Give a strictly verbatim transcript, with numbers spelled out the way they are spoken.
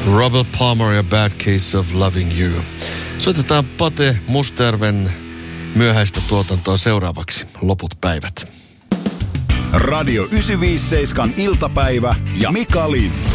Robert Palmer ja Bad Case of Loving You. Soitetaan Pate Mustajärven myöhäistä tuotantoa seuraavaksi. Loput päivät. Radio yhdeksänsataaviisikymmentäseitsemän iltapäivä ja Mika Lind.